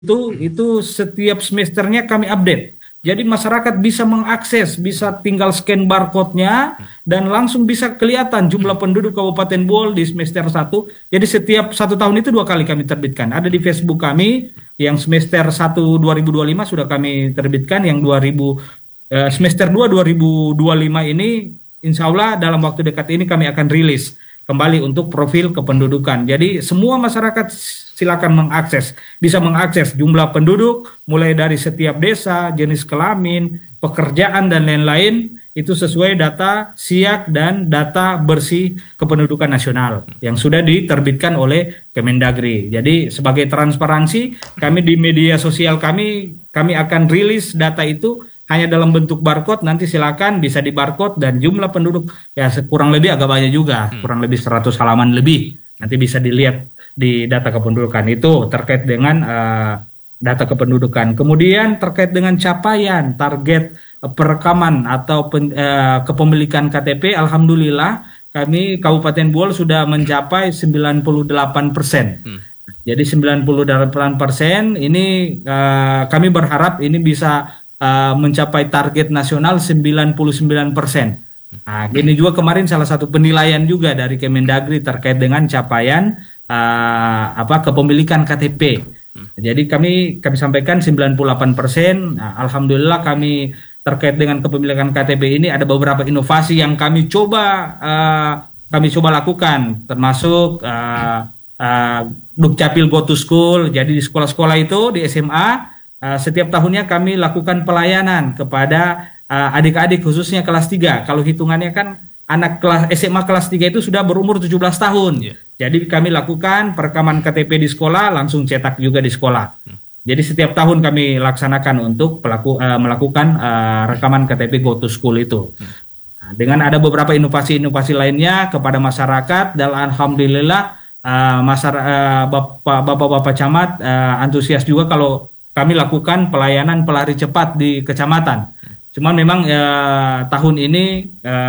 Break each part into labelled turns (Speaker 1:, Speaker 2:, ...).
Speaker 1: itu setiap semesternya kami update. Jadi masyarakat bisa mengakses, bisa tinggal scan barcode-nya dan langsung bisa kelihatan jumlah penduduk Kabupaten Buol di semester 1. Jadi setiap 1 tahun itu 2 kali kami terbitkan. Ada di Facebook kami yang semester 1 2025 sudah kami terbitkan, yang semester 2 2025 ini insya Allah dalam waktu dekat ini kami akan rilis kembali untuk profil kependudukan. Jadi semua masyarakat silakan mengakses, bisa mengakses jumlah penduduk, mulai dari setiap desa, jenis kelamin, pekerjaan, dan lain-lain, itu sesuai data SIAK dan data bersih kependudukan nasional yang sudah diterbitkan oleh Kemendagri. Jadi sebagai transparansi, kami di media sosial kami akan rilis data itu hanya dalam bentuk barcode. Nanti silakan bisa di barcode, dan jumlah penduduk ya kurang lebih agak banyak juga, kurang lebih 100 halaman lebih. Nanti bisa dilihat di data kependudukan itu terkait dengan data kependudukan. Kemudian terkait dengan capaian target perekaman atau kepemilikan KTP, alhamdulillah kami Kabupaten Buol sudah mencapai 98%. Jadi 98% ini kami berharap ini bisa mencapai target nasional 99%. Nah, ini juga kemarin salah satu penilaian juga dari Kemendagri terkait dengan capaian kepemilikan KTP. Jadi kami sampaikan 98%. Nah, alhamdulillah kami terkait dengan kepemilikan KTP ini ada beberapa inovasi yang kami coba lakukan, termasuk Dukcapil Go to School. Jadi di sekolah-sekolah itu di SMA setiap tahunnya kami lakukan pelayanan kepada adik-adik khususnya kelas 3. Kalau hitungannya kan anak kelas SMA kelas 3 itu sudah berumur 17 tahun. Jadi kami lakukan perekaman KTP di sekolah, langsung cetak juga di sekolah. Jadi setiap tahun kami laksanakan untuk melakukan rekaman KTP Go to School itu. Nah, dengan ada beberapa inovasi-inovasi lainnya kepada masyarakat, dan alhamdulillah bapak-bapak camat antusias juga kalau kami lakukan pelayanan pelari cepat di kecamatan. Cuman memang tahun ini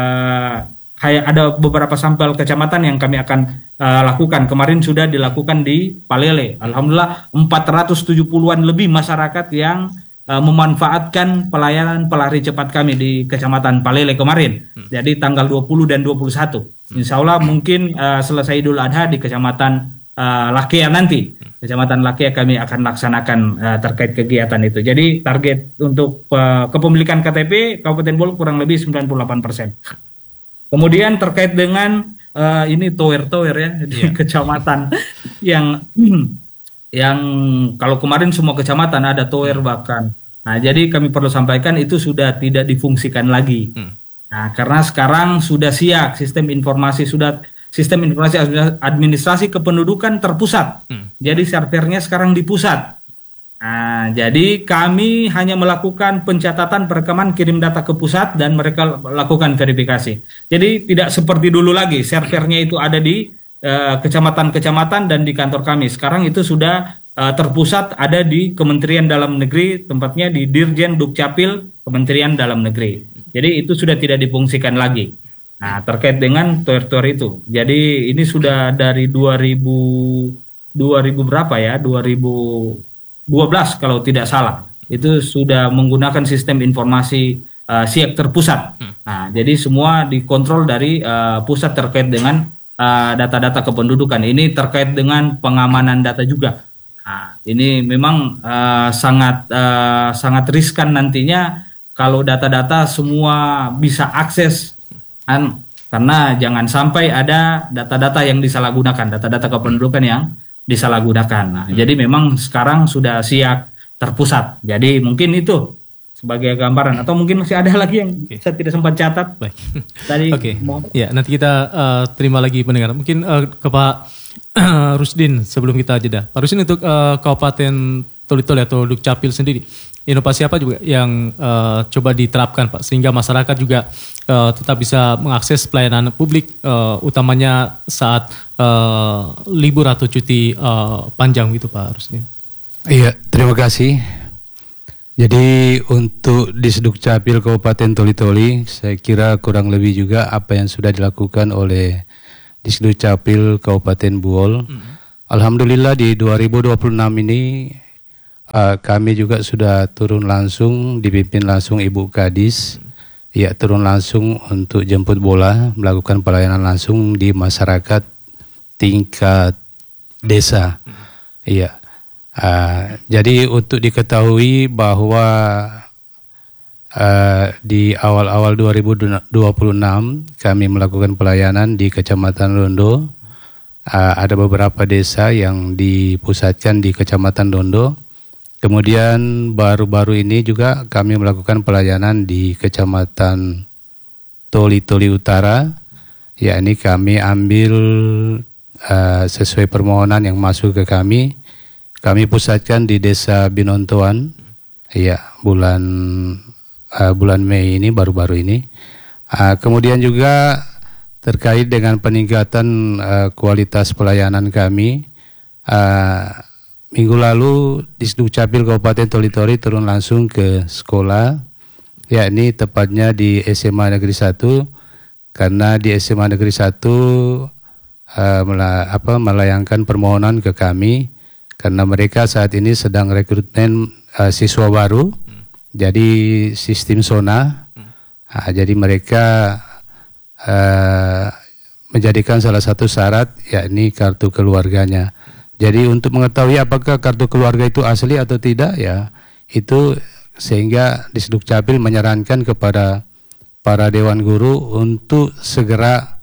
Speaker 1: ada beberapa sampel kecamatan yang kami akan lakukan. Kemarin sudah dilakukan di Palele. Alhamdulillah 470-an lebih masyarakat yang memanfaatkan pelayanan pelari cepat kami di Kecamatan Palele kemarin. Jadi tanggal 20 dan 21. Insya Allah mungkin selesai Idul Adha di Kecamatan Lakea nanti. Kecamatan Lakea kami akan laksanakan terkait kegiatan itu. Jadi target untuk kepemilikan KTP Kabupaten Buol kurang lebih 98%. Kemudian terkait dengan ini tower ya di kecamatan yang kalau kemarin semua kecamatan ada tower bahkan. Nah, jadi kami perlu sampaikan itu sudah tidak difungsikan lagi. Nah, karena sekarang sudah SIAK, sistem informasi administrasi kependudukan terpusat. Jadi servernya sekarang di pusat. Nah, jadi kami hanya melakukan pencatatan, perekaman, kirim data ke pusat, dan mereka lakukan verifikasi. Jadi tidak seperti dulu lagi, servernya itu ada di kecamatan-kecamatan dan di kantor kami. Sekarang itu sudah terpusat ada di Kementerian Dalam Negeri, tempatnya di Dirjen Dukcapil Kementerian Dalam Negeri. Jadi itu sudah tidak difungsikan lagi. Nah, terkait dengan tower itu. Jadi ini sudah dari 2000 berapa ya? 2012 kalau tidak salah. Itu sudah menggunakan sistem informasi SIAK terpusat. Nah, jadi semua dikontrol dari pusat terkait dengan data-data kependudukan. Ini terkait dengan pengamanan data juga. Nah, ini memang sangat riskan nantinya kalau data-data semua bisa akses, karena jangan sampai ada data-data yang disalahgunakan, data-data kependudukan yang disalahgunakan. Nah, jadi memang sekarang sudah SIAK terpusat. Jadi mungkin itu sebagai gambaran, atau mungkin masih ada lagi yang saya tidak sempat catat.
Speaker 2: Baik.
Speaker 1: Tadi
Speaker 2: ya, nanti kita terima lagi pendengar. Mungkin ke Pak Rusdin sebelum kita jeda. Pak Rusdin, untuk Kabupaten Toli-Toli atau Dukcapil sendiri, inovasi apa juga yang coba diterapkan Pak, sehingga masyarakat juga tetap bisa mengakses pelayanan publik, utamanya saat libur atau cuti panjang gitu Pak Rusdin?
Speaker 3: Iya, terima kasih. Jadi untuk di Dukcapil Kabupaten Toli-Toli, saya kira kurang lebih juga apa yang sudah dilakukan oleh di Dukcapil Kabupaten Buol. Alhamdulillah di 2026 ini kami juga sudah turun langsung, dipimpin langsung Ibu Kadis, ya turun langsung untuk jemput bola, melakukan pelayanan langsung di masyarakat tingkat desa. Iya. Jadi untuk diketahui bahwa di awal-awal 2026 kami melakukan pelayanan di Kecamatan Dondo. Ada beberapa desa yang dipusatkan di Kecamatan Dondo. Kemudian baru-baru ini juga kami melakukan pelayanan di Kecamatan Toli-Toli Utara. Yakni kami ambil sesuai permohonan yang masuk ke kami. Kami pusatkan di Desa Binontoan. Ya, bulan Mei ini, baru-baru ini. Kemudian juga terkait dengan peningkatan kualitas pelayanan kami, minggu lalu Disdukcapil Kabupaten Toli-Toli turun langsung ke sekolah, yakni tepatnya di SMA Negeri 1, karena di SMA Negeri 1 melayangkan permohonan ke kami, karena mereka saat ini sedang rekrutmen siswa baru, jadi sistem zona, jadi mereka menjadikan salah satu syarat yakni kartu keluarganya. Jadi untuk mengetahui apakah kartu keluarga itu asli atau tidak, ya itu sehingga Disdukcapil menyarankan kepada para dewan guru untuk segera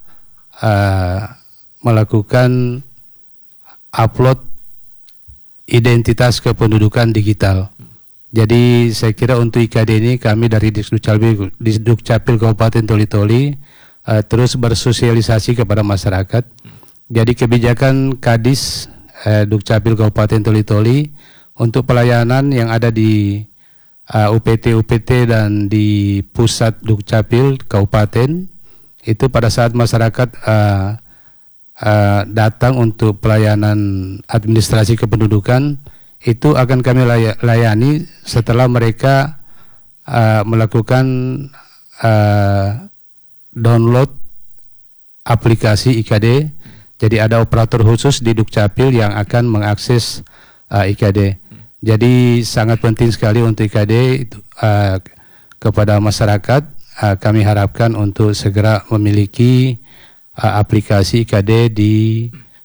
Speaker 3: melakukan upload identitas kependudukan digital. Jadi saya kira untuk IKD ini kami dari Disdukcapil Kabupaten Toli-Toli terus bersosialisasi kepada masyarakat. Jadi kebijakan Kadis Dukcapil Kabupaten Toli-Toli untuk pelayanan yang ada di UPT dan di pusat Dukcapil Kabupaten, itu pada saat masyarakat datang untuk pelayanan administrasi kependudukan, itu akan kami layani setelah mereka melakukan download aplikasi IKD. Jadi ada operator khusus di Dukcapil yang akan mengakses IKD. Jadi sangat penting sekali untuk IKD itu, kepada masyarakat. Kami harapkan untuk segera memiliki aplikasi IKD di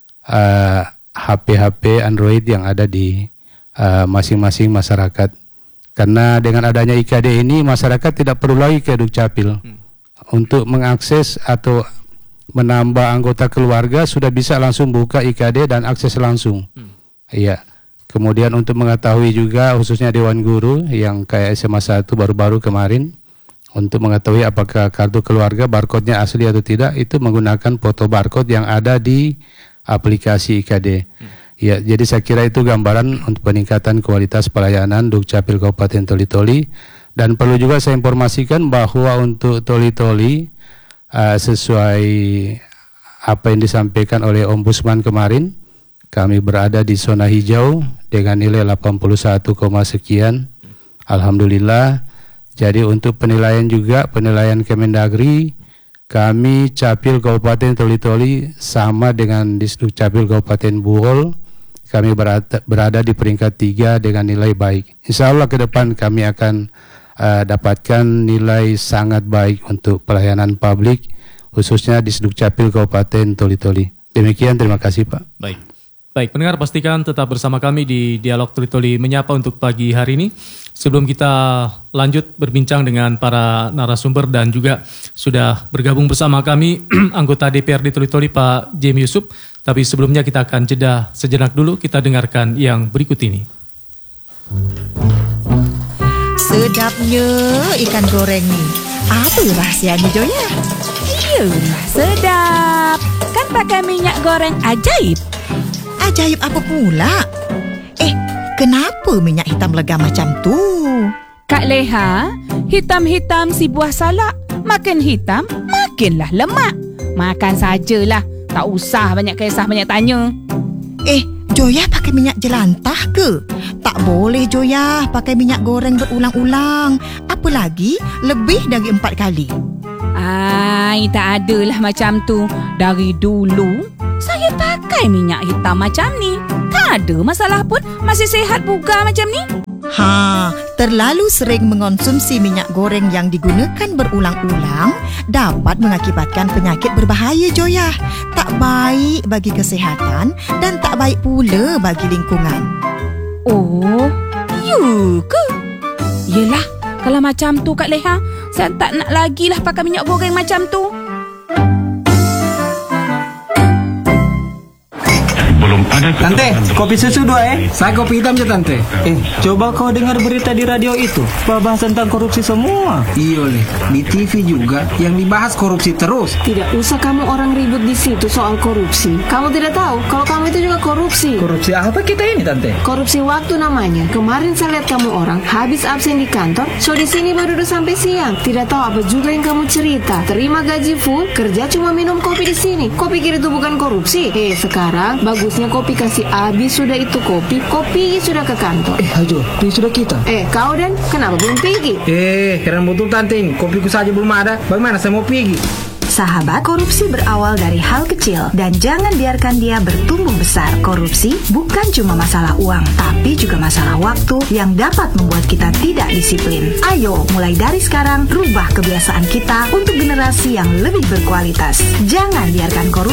Speaker 3: HP-HP Android yang ada di masing-masing masyarakat. Karena dengan adanya IKD ini masyarakat tidak perlu lagi ke Dukcapil untuk mengakses atau menambah anggota keluarga, sudah bisa langsung buka IKD dan akses langsung. Iya. Kemudian untuk mengetahui juga khususnya Dewan Guru yang kayak SMA 1 baru-baru kemarin, untuk mengetahui apakah kartu keluarga barcode-nya asli atau tidak, itu menggunakan foto barcode yang ada di aplikasi IKD. Ya, jadi saya kira itu gambaran untuk peningkatan kualitas pelayanan Dukcapil Kabupaten Toli-Toli. Dan perlu juga saya informasikan bahwa untuk Toli-Toli, sesuai apa yang disampaikan oleh Ombudsman kemarin, kami berada di zona hijau dengan nilai 81, sekian. Alhamdulillah. Jadi untuk penilaian juga, penilaian Kemendagri, kami Capil Kabupaten Toli-Toli sama dengan Disdukcapil Kabupaten Bohol, kami berada di peringkat 3 dengan nilai baik. Insya Allah ke depan kami akan dapatkan nilai sangat baik untuk pelayanan publik, khususnya di Disdukcapil Kabupaten Toli-Toli. Demikian, terima kasih Pak.
Speaker 2: Baik, pendengar pastikan tetap bersama kami di Dialog Toli-Toli Menyapa untuk pagi hari ini. Sebelum kita lanjut berbincang dengan para narasumber dan juga sudah bergabung bersama kami anggota DPRD Toli-Toli Pak Jemi Yusuf. Tapi sebelumnya kita akan jeda sejenak dulu, kita dengarkan yang berikut ini.
Speaker 4: Sedapnya ikan goreng nih. Apa rahasianya Joya?
Speaker 5: Iyalah sedap. Kan pakai minyak goreng ajaib.
Speaker 4: Ajaib apa pula? Kenapa minyak hitam lega macam tu?
Speaker 5: Kak Leha, hitam-hitam si buah salak. Makin hitam, makinlah lemak. Makan sajalah. Tak usah banyak kisah, banyak tanya.
Speaker 4: Joya pakai minyak jelantah ke? Tak boleh Joya pakai minyak goreng berulang-ulang. Apalagi lebih dari 4 kali.
Speaker 5: Tak adalah macam tu. Dari dulu Saya pakai minyak hitam macam ni. Tak ada masalah pun, masih sehat bugar macam ni.
Speaker 4: Terlalu sering mengonsumsi minyak goreng yang digunakan berulang-ulang dapat mengakibatkan penyakit berbahaya, Joyah. Tak baik bagi kesihatan dan tak baik pula bagi lingkungan.
Speaker 5: Oh, ya ke? Yelah, kalau macam tu Kak Leha, saya tak nak lagi lah pakai minyak goreng macam tu.
Speaker 6: Tante, kopi susu 2 Saya kopi hitam je Tante. Coba kau dengar berita di radio itu, bahas tentang korupsi semua. Iya leh, di TV juga yang dibahas korupsi terus.
Speaker 7: Tidak usah kamu orang ribut di situ soal korupsi. Kamu tidak tahu kalau kamu itu juga korupsi.
Speaker 6: Korupsi apa kita ini Tante?
Speaker 7: Korupsi waktu namanya. Kemarin saya lihat kamu orang habis absen di kantor, so di sini baru duduk sampai siang. Tidak tahu apa juga yang kamu cerita. Terima gaji full, kerja cuma minum kopi di sini. Kau pikir itu bukan korupsi? Sekarang bagusnya kopi kasih habis sudah itu kopi sudah ke kantor.
Speaker 6: Ajo, ini sudah kita.
Speaker 7: Kau Dan, kenapa belum pergi?
Speaker 6: Heran betul Tante ini, kopiku saja belum ada. Bagaimana saya mau pergi?
Speaker 8: Sahabat, korupsi berawal dari hal kecil dan jangan biarkan dia bertumbuh besar. Korupsi bukan cuma masalah uang, tapi juga masalah waktu yang dapat membuat kita tidak disiplin. Ayo, mulai dari sekarang, rubah kebiasaan kita untuk generasi yang lebih berkualitas. Jangan biarkan korupsi